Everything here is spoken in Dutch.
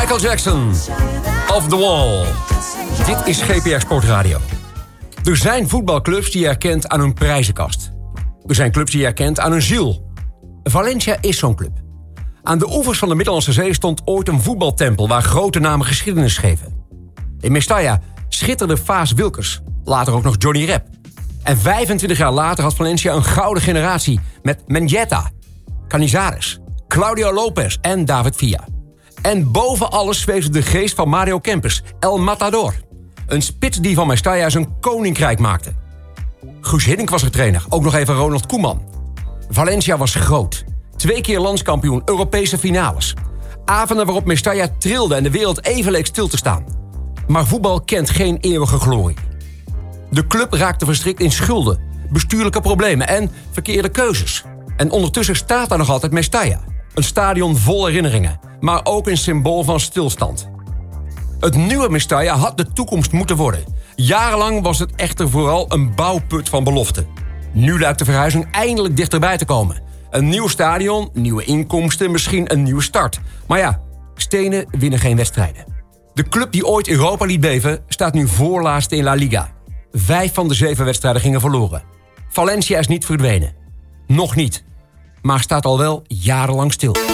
Michael Jackson, Off the Wall. Dit is GPR Sportradio. Er zijn voetbalclubs die je herkent aan hun prijzenkast. Er zijn clubs die je herkent aan hun ziel. Valencia is zo'n club. Aan de oevers van de Middellandse Zee stond ooit een voetbaltempel waar grote namen geschiedenis schreven. In Mestalla schitterde Vaas Wilkers, later ook nog Johnny Rep. En 25 jaar later had Valencia een gouden generatie met Mendieta, Canizares, Claudio Lopez en David Villa. En boven alles zweefde de geest van Mario Kempes, El Matador. Een spits die van Mestalla zijn koninkrijk maakte. Guus Hiddink was er trainer, ook nog even Ronald Koeman. Valencia was groot. 2 keer landskampioen, Europese finales. Avonden waarop Mestalla trilde en de wereld even leek stil te staan. Maar voetbal kent geen eeuwige glorie. De club raakte verstrikt in schulden, bestuurlijke problemen en verkeerde keuzes. En ondertussen staat daar nog altijd Mestalla. Een stadion vol herinneringen, maar ook een symbool van stilstand. Het nieuwe Mestalla had de toekomst moeten worden. Jarenlang was het echter vooral een bouwput van beloften. Nu lijkt de verhuizing eindelijk dichterbij te komen. Een nieuw stadion, nieuwe inkomsten, misschien een nieuwe start. Maar ja, stenen winnen geen wedstrijden. De club die ooit Europa liet beven, staat nu voorlaatste in La Liga. 5 van de 7 wedstrijden gingen verloren. Valencia is niet verdwenen. Nog niet. Maar staat al wel jarenlang stil.